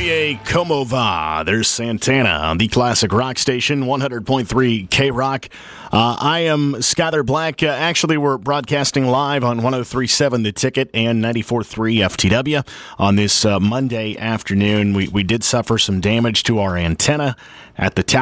Oye, como va? There's Santana on the classic rock station, 100.3 K-Rock. I am Skyler Black. Actually, we're broadcasting live on 103.7 The Ticket and 94.3 FTW on this Monday afternoon. We did suffer some damage to our antenna at the tower.